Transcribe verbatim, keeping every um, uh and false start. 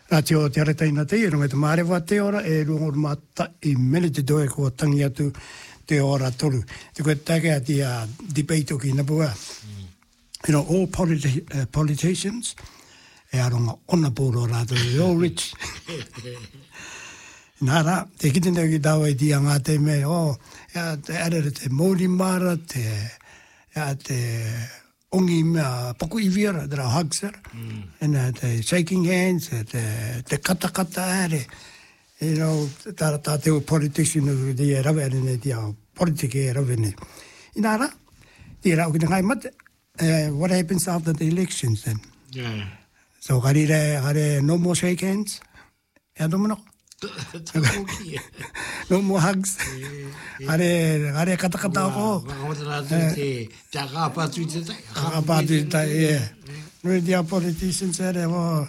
Nā te o te aretai nā te i runga te mārewa te ora e rungo mata I mene te doe ko tangi atu te ora toru. Te koe take a te uh, debate o ki Napua. Mm. You know, all politi uh, politicians e aronga ona pōro rātou, they're all rich. Nā rā, te kite nau ki tāua I tia ngā te me, oh, ea te arere te Māori mara, te, ea te ongi mea paku I viera, te rā hugs her, mm. and uh, te shaking hands, te, te kata kata ere, you know, tā tā te o politician o te e rawe ane ne, te au politike e rawe ne. I nā rā, te rā o ki te ngai mate, uh, what happens after the elections then? Yeah. So, karire, kare, no more shake hands, ea domono? No more hugs. Kare, kare kata kata ako. Wakamatara te te kāpātu te tai. Kāpātu te tai, yeah. Nui te politicians ere, oh,